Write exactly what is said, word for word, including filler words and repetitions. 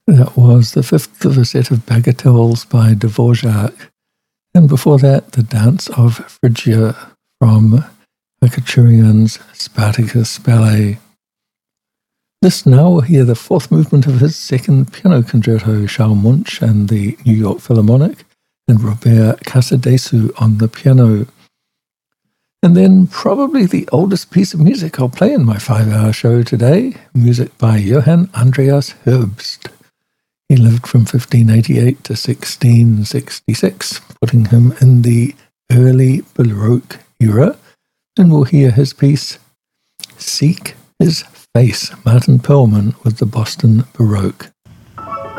That was the fifth of a set of bagatelles by Dvorak, and before that, the Dance of Phrygia from Khachaturian's Spartacus Ballet. This now will hear the fourth movement of his second piano concerto, Charles Munch and the New York Philharmonic, and Robert Casadesus on the piano. And then probably the oldest piece of music I'll play in my five-hour show today, music by Johann Andreas Herbst. He lived from fifteen eighty-eight to sixteen sixty-six, putting him in the early Baroque era, and we'll hear his piece, Seek His Face, Martin Perlman with the Boston Baroque.